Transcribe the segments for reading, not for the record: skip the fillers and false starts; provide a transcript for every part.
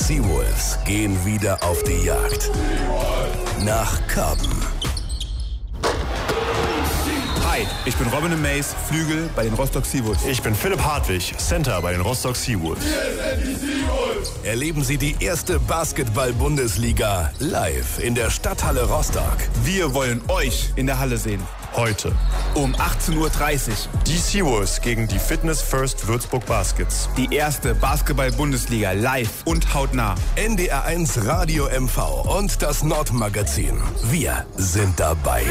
Seawolves gehen wieder auf die Jagd. Nach Karben. Hi, ich bin Robin Mays, Flügel bei den Rostock Seawolves. Ich bin Philipp Hartwig, Center bei den Rostock Seawolves. Erleben Sie die erste Basketball-Bundesliga live in der Stadthalle Rostock. Wir wollen euch in der Halle sehen. Heute Um 18:30 Uhr. die Seawolves gegen die Fitness First Würzburg Baskets. Die erste Basketball-Bundesliga live und hautnah. NDR1 Radio MV und das Nordmagazin. Wir sind dabei.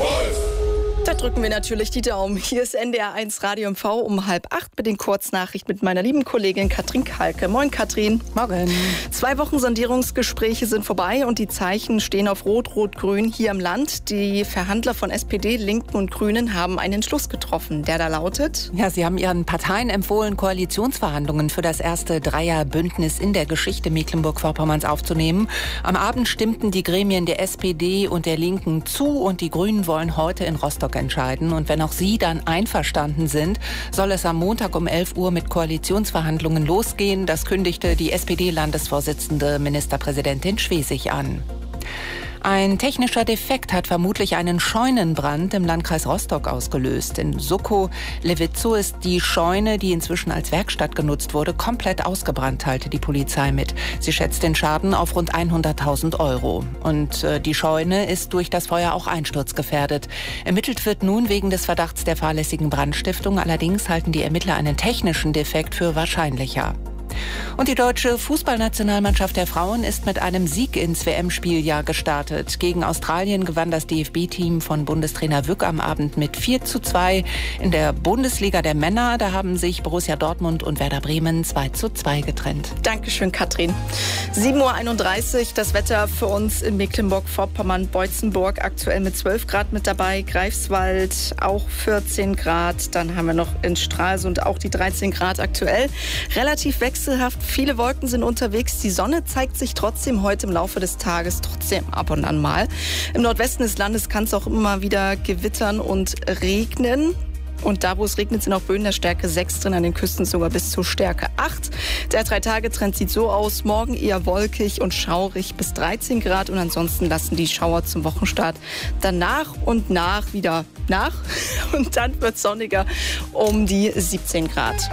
Da drücken wir natürlich die Daumen. Hier ist NDR1 Radio MV um 7:30 mit den Kurznachrichten mit meiner lieben Kollegin Katrin Kalke. Moin Katrin. Morgen. 2 Wochen Sondierungsgespräche sind vorbei und die Zeichen stehen auf Rot, Rot, Grün hier im Land. Die Verhandler von SPD, Linken und Grünen haben einen Entschluss getroffen, der da lautet: Ja, sie haben ihren Parteien empfohlen, Koalitionsverhandlungen für das erste Dreierbündnis in der Geschichte Mecklenburg-Vorpommerns aufzunehmen. Am Abend stimmten die Gremien der SPD und der Linken zu und die Grünen wollen heute in Rostock entscheiden. Und wenn auch sie dann einverstanden sind, soll es am Montag um 11 Uhr mit Koalitionsverhandlungen losgehen. Das kündigte die SPD-Landesvorsitzende Ministerpräsidentin Schwesig an. Ein technischer Defekt hat vermutlich einen Scheunenbrand im Landkreis Rostock ausgelöst. In Suckow-Lewitzow ist die Scheune, die inzwischen als Werkstatt genutzt wurde, komplett ausgebrannt, teilte die Polizei mit. Sie schätzt den Schaden auf rund 100.000 €. Und die Scheune ist durch das Feuer auch einsturzgefährdet. Ermittelt wird nun wegen des Verdachts der fahrlässigen Brandstiftung. Allerdings halten die Ermittler einen technischen Defekt für wahrscheinlicher. Und die deutsche Fußballnationalmannschaft der Frauen ist mit einem Sieg ins WM-Spieljahr gestartet. Gegen Australien gewann das DFB-Team von Bundestrainer Wück am Abend mit 4:2. In der Bundesliga der Männer, da haben sich Borussia Dortmund und Werder Bremen 2:2 getrennt. Dankeschön, Katrin. 7:31 Uhr, das Wetter für uns in Mecklenburg-Vorpommern, Beutzenburg aktuell mit 12 Grad mit dabei, Greifswald auch 14 Grad, dann haben wir noch in Stralsund auch die 13 Grad aktuell. Relativ wechselhaft, viele Wolken sind unterwegs, die Sonne zeigt sich trotzdem heute im Laufe des Tages trotzdem ab und an mal. Im Nordwesten des Landes kann es auch immer wieder gewittern und regnen. Und da, wo es regnet, sind auch Böen der Stärke 6 drin, an den Küsten sogar bis zur Stärke 8. Der 3-Tage-Trend sieht so aus: morgen eher wolkig und schaurig bis 13 Grad. Und ansonsten lassen die Schauer zum Wochenstart dann nach und nach wieder nach. Und dann wird es sonniger um die 17 Grad.